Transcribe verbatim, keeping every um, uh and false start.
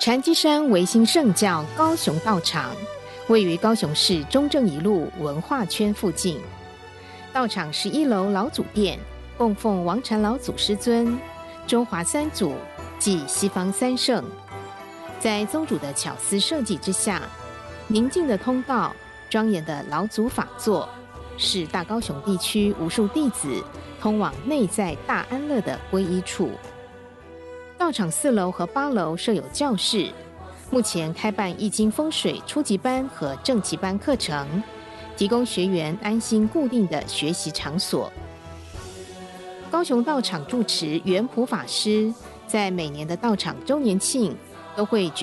禅机山维新圣教高雄道场位于高雄市中正一路文化圈附近。道场是一楼老祖殿，供奉王禅老祖师尊、中华三祖及西方三圣。在宗主的巧思设计之下，宁静的通道、庄严的老祖法座，是大高雄地区无数弟子通往内在大安乐的皈依处。道场四楼和八楼设有教室，目前开办易经风水初级班和正级班课程，提供学员安心固定的学习场所。高雄道场住持圆普法师在每年的道场周年庆都会举